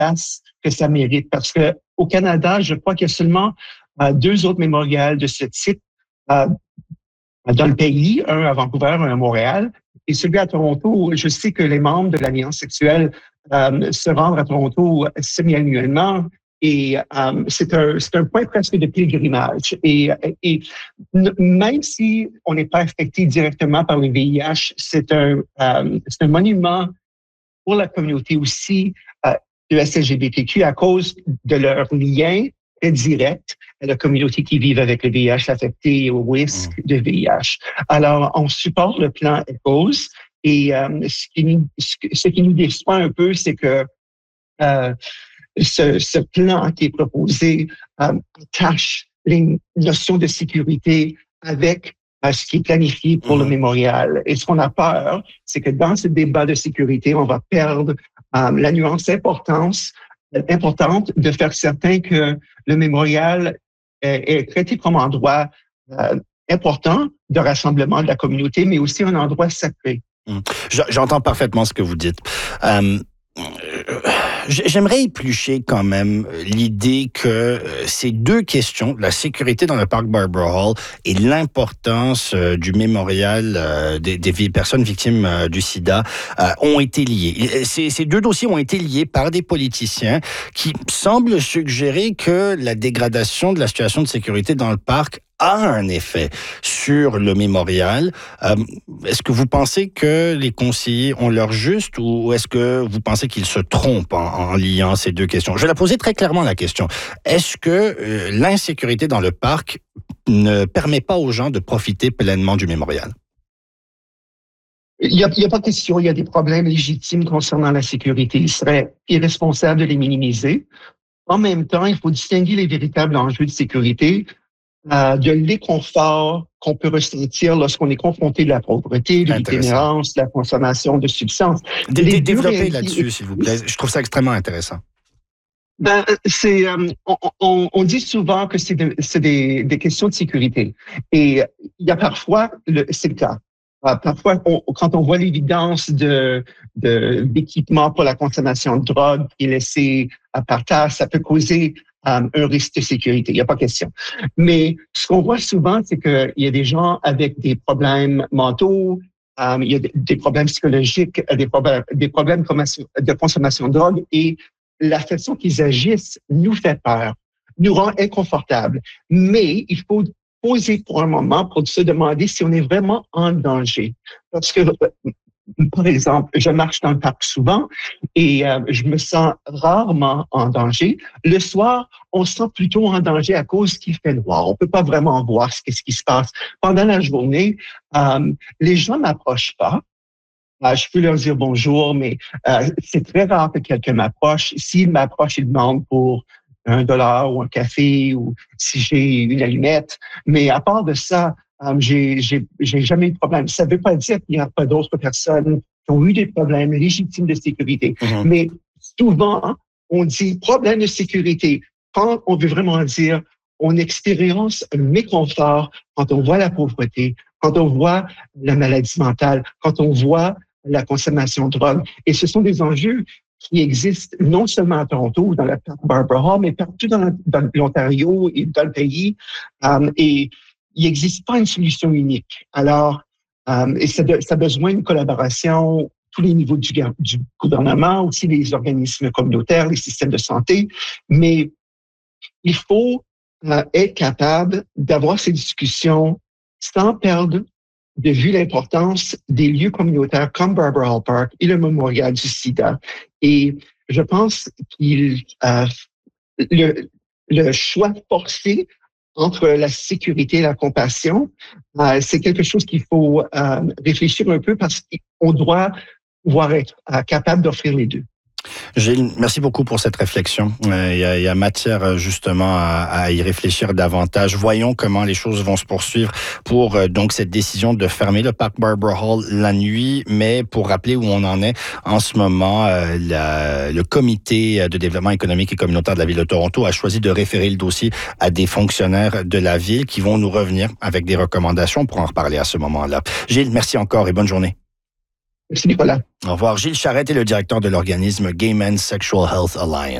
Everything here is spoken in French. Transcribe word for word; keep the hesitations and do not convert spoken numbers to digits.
place que ça mérite. Parce que au Canada, je crois qu'il y a seulement euh, deux autres mémorials de ce type euh, dans le pays, un à Vancouver, un à Montréal. Et celui à Toronto, je sais que les membres de l'Alliance sexuelle euh, se rendent à Toronto semi-annuellement. Et euh, c'est un c'est un point presque de pèlerinage. Et, et même si on n'est pas affecté directement par le V I H, c'est un euh, c'est un monument pour la communauté aussi euh, de S L G B T Q à cause de leur lien très direct à la communauté qui vit avec le V I H affecté au risque de V I H. Alors, on supporte le plan ECHOS et euh, ce, qui nous, ce qui nous déçoit un peu, c'est que euh, ce, ce plan qui est proposé euh, attache les notions de sécurité avec euh, ce qui est planifié pour mmh. le mémorial. Et ce qu'on a peur, c'est que dans ce débat de sécurité, on va perdre euh, la nuance importance, importante de faire certain que le mémorial est, est traité comme un endroit euh, important de rassemblement de la communauté, mais aussi un endroit sacré. Mmh. J'entends parfaitement ce que vous dites. Euh, J'aimerais éplucher quand même l'idée que ces deux questions, la sécurité dans le parc Barbara Hall et l'importance du mémorial des, des personnes victimes du sida, ont été liées. Ces, ces deux dossiers ont été liés par des politiciens qui semblent suggérer que la dégradation de la situation de sécurité dans le parc a un effet sur le mémorial. Euh, est-ce que vous pensez que les conseillers ont leur juste ou est-ce que vous pensez qu'ils se trompent en, en liant ces deux questions? Je vais la poser très clairement, la question. Est-ce que euh, l'insécurité dans le parc ne permet pas aux gens de profiter pleinement du mémorial? Il n'y a, il y a pas de question. Il y a des problèmes légitimes concernant la sécurité. Il serait irresponsable de les minimiser. En même temps, il faut distinguer les véritables enjeux de sécurité Euh, de l'inconfort qu'on peut ressentir lorsqu'on est confronté de la pauvreté, de l'itinérance, de la consommation de substances. Dé- Développez là-dessus, s'il vous plaît. Je trouve ça extrêmement intéressant. Ben, c'est, euh, on, on, on dit souvent que c'est, de, c'est des, des questions de sécurité. Et il y a parfois, le, c'est le cas. Euh, parfois, on, quand on voit l'évidence de, de, d'équipement pour la consommation de drogue qui est laissé par terre, ça peut causer Um, un risque de sécurité, il n'y a pas question. Mais ce qu'on voit souvent, c'est qu'il y a des gens avec des problèmes mentaux, um, il y a des problèmes psychologiques, des problèmes, des problèmes de consommation de drogue et la façon qu'ils agissent nous fait peur, nous rend inconfortables. Mais il faut poser pour un moment pour se demander si on est vraiment en danger. Parce que par exemple, je marche dans le parc souvent et euh, je me sens rarement en danger. Le soir, on se sent plutôt en danger à cause qu'il fait noir. On peut pas vraiment voir ce, ce qui se passe. Pendant la journée, euh, les gens m'approchent pas. Euh, je peux leur dire bonjour, mais euh, c'est très rare que quelqu'un m'approche. S'il m'approche, il demande pour un dollar ou un café ou si j'ai une allumette. Mais à part de ça, Um, j'ai, j'ai, j'ai jamais eu de problème. Ça ne veut pas dire qu'il n'y a pas d'autres personnes qui ont eu des problèmes légitimes de sécurité. Mm-hmm. Mais souvent, on dit problème de sécurité quand on veut vraiment dire on expérience un méconfort quand on voit la pauvreté, quand on voit la maladie mentale, quand on voit la consommation de drogue. Et ce sont des enjeux qui existent non seulement à Toronto ou dans la Barbara Hall, mais partout dans, dans l'Ontario et dans le pays. Um, et il n'existe pas une solution unique. Alors, euh, et ça, de, ça a besoin d'une collaboration, tous les niveaux du, du gouvernement, aussi les organismes communautaires, les systèmes de santé, mais il faut euh, être capable d'avoir ces discussions sans perdre de vue l'importance des lieux communautaires comme Barbara Hall Park et le mémorial du sida. Et je pense qu'il euh, le, le choix forcé entre la sécurité et la compassion, euh, c'est quelque chose qu'il faut euh, réfléchir un peu parce qu'on doit pouvoir être euh, capable d'offrir les deux. Gilles, merci beaucoup pour cette réflexion. Euh, il, y a, il y a matière justement à, à y réfléchir davantage. Voyons comment les choses vont se poursuivre pour euh, donc cette décision de fermer le parc Barbara Hall la nuit. Mais pour rappeler où on en est en ce moment, euh, la, le comité de développement économique et communautaire de la ville de Toronto a choisi de référer le dossier à des fonctionnaires de la ville qui vont nous revenir avec des recommandations. On pourra en reparler à ce moment-là. Gilles, merci encore et bonne journée. Merci, Nicolas. Au revoir. Gilles Charette est le directeur de l'organisme Gay Men's Sexual Health Alliance.